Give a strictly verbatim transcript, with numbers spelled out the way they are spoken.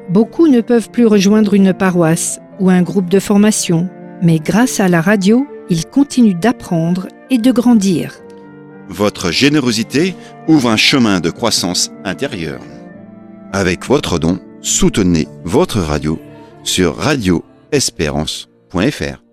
Beaucoup ne peuvent plus rejoindre une paroisse ou un groupe de formation, mais grâce à la radio, ils continuent d'apprendre et de grandir. Votre générosité ouvre un chemin de croissance intérieure. Avec votre don, soutenez votre radio sur radio espérance point f r.